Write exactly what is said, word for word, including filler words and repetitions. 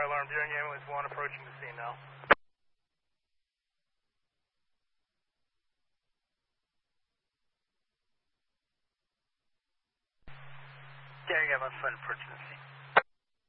Fire alarm, Deering Ambulance one approaching the scene now. Deering Ambulance one approaching the scene.